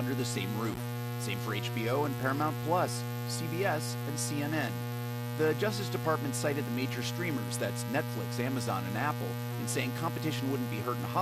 under the same roof. Same for HBO and Paramount Plus, CBS, and CNN. The Justice Department cited the major streamers, that's Netflix, Amazon, and Apple, in saying competition wouldn't be hurt in Hollywood